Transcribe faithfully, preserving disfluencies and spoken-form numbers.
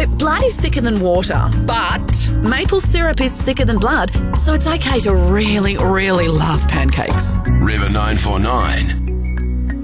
So blood is thicker than water, but maple syrup is thicker than blood, so it's okay to really, really love pancakes. River nine four nine.